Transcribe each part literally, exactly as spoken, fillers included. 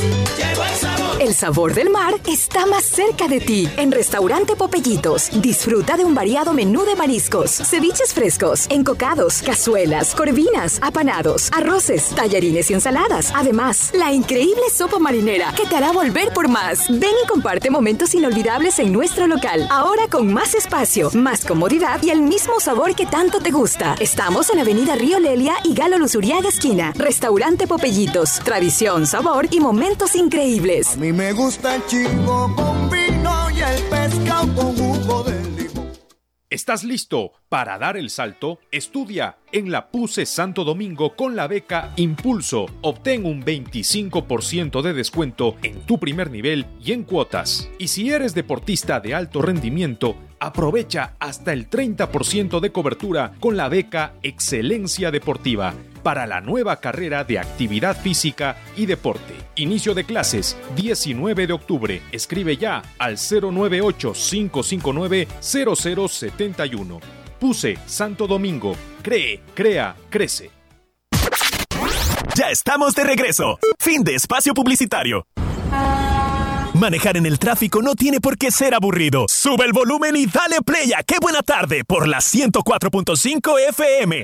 Llegó el sabor. El sabor del mar está más cerca de ti. En Restaurante Popellitos, disfruta de un variado menú de mariscos, ceviches frescos, encocados, cazuelas, corvinas, apanados, arroces, tallarines y ensaladas. Además, la increíble sopa marinera que te hará volver por más. Ven y comparte momentos inolvidables en nuestro local. Ahora con más espacio, más comodidad y el mismo sabor que tanto te gusta. Estamos en Avenida Río Lelia y Galo Luzuriaga esquina. Restaurante Popellitos, tradición, sabor y momentos increíbles. A mí me gusta el chivo con vino y el pescado con jugo de limón. ¿Estás listo para dar el salto? Estudia en la PUCE Santo Domingo con la beca Impulso. Obtén un veinticinco por ciento de descuento en tu primer nivel y en cuotas. Y si eres deportista de alto rendimiento, aprovecha hasta el treinta por ciento de cobertura con la beca Excelencia Deportiva para la nueva carrera de actividad física y deporte. Inicio de clases diecinueve de octubre. Escribe ya al cero nueve ocho, cinco cinco nueve, cero cero siete uno. PUCE Santo Domingo. Cree, crea, crece. Ya estamos de regreso. Fin de espacio publicitario. Manejar en el tráfico no tiene por qué ser aburrido. Sube el volumen y dale play a Qué Buena Tarde por la ciento cuatro punto cinco F M.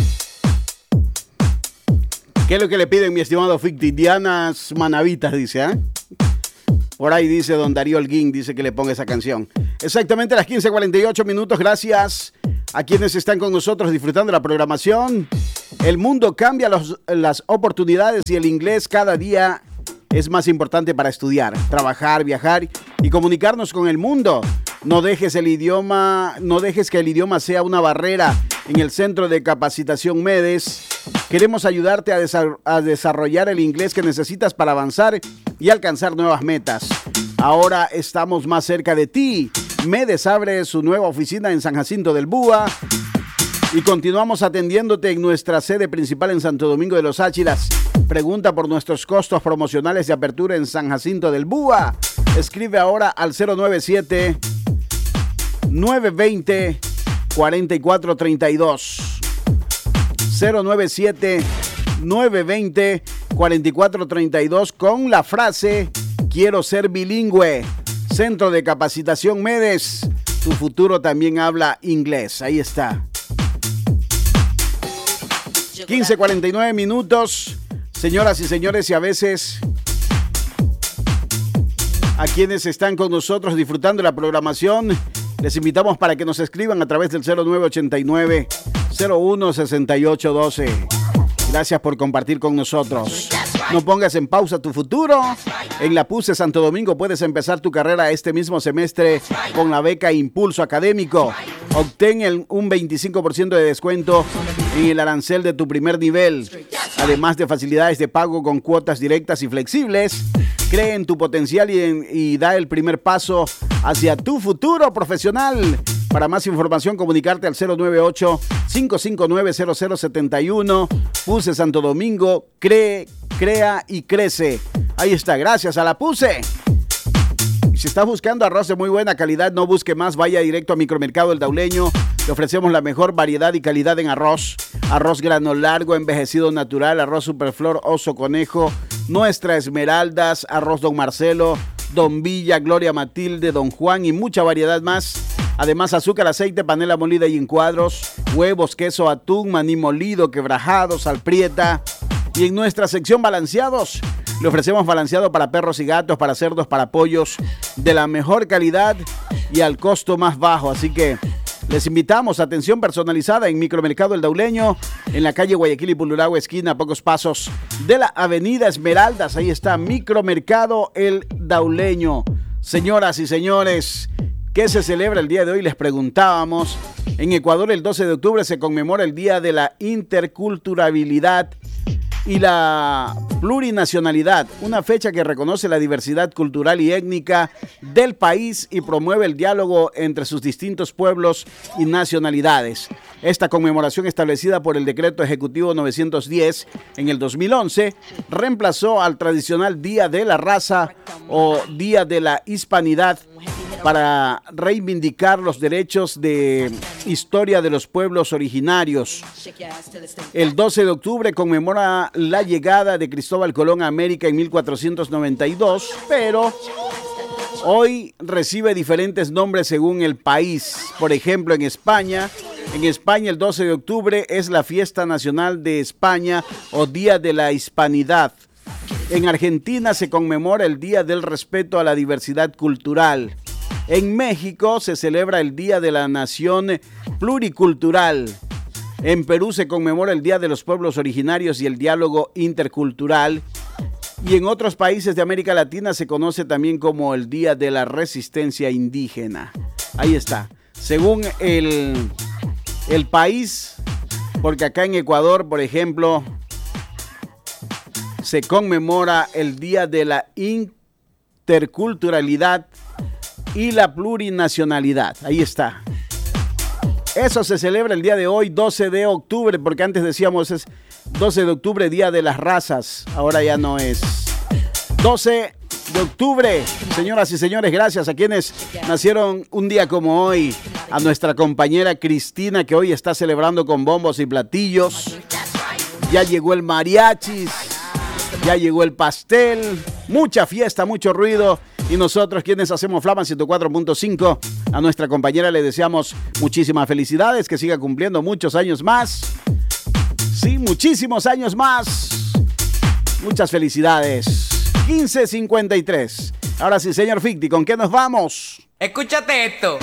¿Qué es lo que le piden, mi estimado Ficti? Dianas Manavitas, dice, ¿eh? Por ahí dice don Darío Holguín, dice que le ponga esa canción. Exactamente a las quince cuarenta y ocho minutos. Gracias a quienes están con nosotros disfrutando la programación. El mundo cambia, los, las oportunidades y el inglés cada día es más importante para estudiar, trabajar, viajar y comunicarnos con el mundo. No dejes el idioma, no dejes que el idioma sea una barrera. En el Centro de Capacitación MEDES queremos ayudarte a, desa- a desarrollar el inglés que necesitas para avanzar y alcanzar nuevas metas. Ahora estamos más cerca de ti. MEDES abre su nueva oficina en San Jacinto del Búa y continuamos atendiéndote en nuestra sede principal en Santo Domingo de los Áchilas. Pregunta por nuestros costos promocionales de apertura en San Jacinto del Búa. Escribe ahora al cero nueve siete, nueve dos cero, cuatro cuatro tres dos. cero nueve siete, nueve dos cero, cuatro cuatro tres dos con la frase quiero ser bilingüe. Centro de Capacitación MEDES. Tu futuro también habla inglés. Ahí está. quince cuarenta y nueve minutos. Señoras y señores, y a veces a quienes están con nosotros disfrutando la programación, les invitamos para que nos escriban a través del cero nueve ochenta y nueve, cero uno sesenta y ocho doce. Gracias por compartir con nosotros. No pongas en pausa tu futuro. En la PUCE Santo Domingo puedes empezar tu carrera este mismo semestre con la beca Impulso Académico. Obtén el, un veinticinco por ciento de descuento en el arancel de tu primer nivel. Además de facilidades de pago con cuotas directas y flexibles. Cree en tu potencial y, en, y da el primer paso hacia tu futuro profesional. Para más información, comunicarte al cero nueve ocho, cinco cinco nueve, cero cero siete uno. PUCE Santo Domingo, cree, crea y crece. Ahí está, gracias a la PUCE. Si estás buscando arroz de muy buena calidad, no busque más, vaya directo a Micromercado El Dauleño. Te ofrecemos la mejor variedad y calidad en arroz. Arroz grano largo, envejecido natural, arroz Superflor, Oso Conejo, Nuestra Esmeraldas, arroz Don Marcelo, Don Villa, Gloria Matilde, Don Juan y mucha variedad más. Además, azúcar, aceite, panela molida y en cuadros, huevos, queso, atún, maní molido, quebrajado, salprieta. Y en nuestra sección balanceados, le ofrecemos balanceado para perros y gatos, para cerdos, para pollos, de la mejor calidad y al costo más bajo. Así que les invitamos a atención personalizada en Micromercado El Dauleño, en la calle Guayaquil y Puluragua, esquina a pocos pasos de la avenida Esmeraldas. Ahí está Micromercado El Dauleño. Señoras y señores, ¿qué se celebra el día de hoy? Les preguntábamos. En Ecuador, el doce de octubre se conmemora el Día de la Interculturalidad y la Plurinacionalidad, una fecha que reconoce la diversidad cultural y étnica del país y promueve el diálogo entre sus distintos pueblos y nacionalidades. Esta conmemoración, establecida por el Decreto Ejecutivo novecientos diez en el dos mil once, reemplazó al tradicional Día de la Raza o Día de la Hispanidad para reivindicar los derechos de historia de los pueblos originarios. El doce de octubre conmemora la llegada de Cristóbal Colón a América en mil cuatrocientos noventa y dos, pero hoy recibe diferentes nombres según el país. Por ejemplo, en España, en España el doce de octubre es la fiesta nacional de España o Día de la Hispanidad. En Argentina se conmemora el Día del Respeto a la Diversidad Cultural. En México se celebra el Día de la Nación Pluricultural. En Perú se conmemora el Día de los Pueblos Originarios y el Diálogo Intercultural. Y en otros países de América Latina se conoce también como el Día de la Resistencia Indígena. Ahí está. Según el, el país, porque acá en Ecuador, por ejemplo, se conmemora el Día de la Interculturalidad y la Plurinacionalidad. Ahí está. Eso se celebra el día de hoy, doce de octubre, porque antes decíamos es doce de octubre, Día de las Razas. Ahora ya no es. doce de octubre, señoras y señores, gracias a quienes nacieron un día como hoy. A nuestra compañera Cristina, que hoy está celebrando con bombos y platillos. Ya llegó el mariachis, ya llegó el pastel, mucha fiesta, mucho ruido. Y nosotros, quienes hacemos Flama ciento cuatro punto cinco, a nuestra compañera le deseamos muchísimas felicidades, que siga cumpliendo muchos años más. Sí, muchísimos años más. Muchas felicidades. quince cincuenta y tres. Ahora sí, señor Ficti, ¿con qué nos vamos? Escúchate esto.